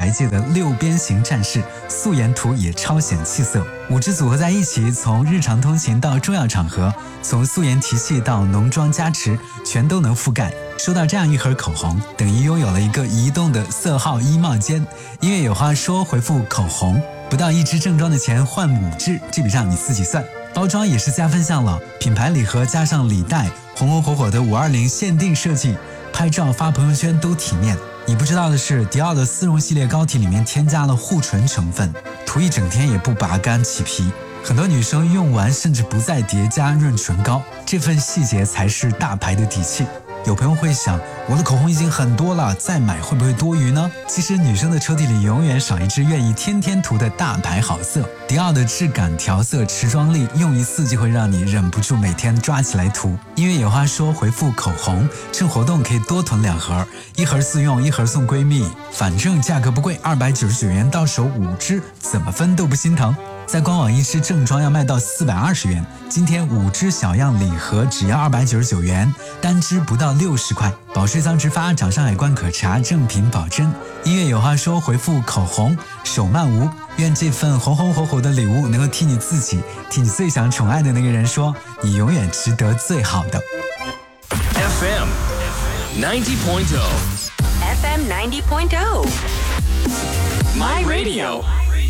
台界的六边形战士，素颜图也超显气色。5支组合在一起，从日常通勤到重要场合，从素颜提气到浓妆加持，全都能覆盖。收到这样一盒口红，等于拥有了一个移动的色号衣帽间。音乐有话说，回复口红，不到1支正装的钱换5支，这笔账你自己算。包装也是加分项了，品牌礼盒加上礼袋，红红火火的520限定设计，拍照发朋友圈都体面。你不知道的是，迪奥的丝绒系列膏体里面添加了护唇成分，涂一整天也不拔干起皮。很多女生用完甚至不再叠加润唇膏，这份细节才是大牌的底气。有朋友会想，我的口红已经很多了，再买会不会多余呢？其实女生的抽屉里永远少一支愿意天天涂的大牌好色。迪奥的质感调色持妆力，用一次就会让你忍不住每天抓起来涂。音乐有话说，回复口红，趁活动可以多囤2盒，1盒自用，1盒送闺蜜，反正价格不贵，299元到手5支，怎么分都不心疼。在官网1支正装要卖到420元，今天5支小样礼盒只要299元，单支不到60块，保税仓直发，掌上海关可查，正品保真。音乐有话说，回复口红，手慢无，愿这份红红火火的礼物能够替你自己，替你最想宠爱的那个人说，你永远值得最好的。 FM 90.0 FM 90.0 My Radio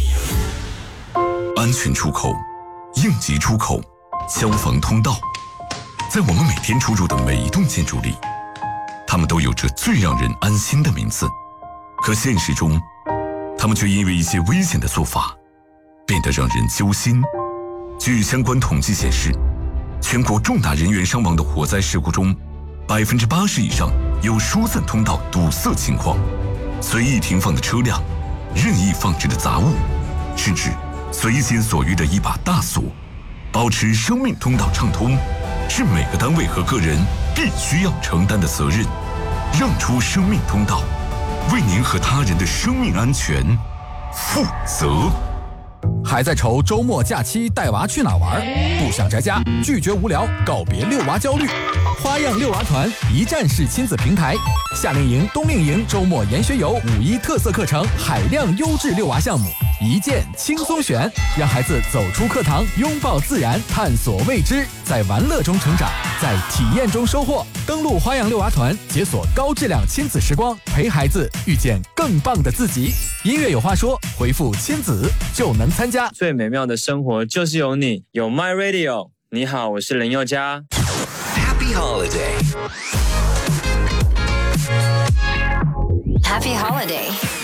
安全出口、应急出口、消防通道，在我们每天出入的每一栋建筑里，它们都有着最让人安心的名字。可现实中，它们却因为一些危险的做法，变得让人揪心。据相关统计显示，全国重大人员伤亡的火灾事故中，80%以上有疏散通道堵塞情况，随意停放的车辆、任意放置的杂物，甚至随心所欲的一把大锁。保持生命通道畅通，是每个单位和个人必须要承担的责任。让出生命通道，为您和他人的生命安全负责。 还在愁周末假期带娃去哪玩？不想宅家，拒绝无聊，告别遛娃焦虑。花样遛娃团一站式亲子平台，夏令营、冬令营、周末研学游、5·1特色课程，海量优质遛娃项目，一键轻松选，让孩子走出课堂，拥抱自然，探索未知，在玩乐中成长，在体验中收获。登录花样遛娃团，解锁高质量亲子时光，陪孩子遇见更棒的自己。音乐有话说，回复亲子就能参加。 最美妙的生活就是有你，有 My Radio。你好，我是林宥嘉。 Happy Holiday Happy Holiday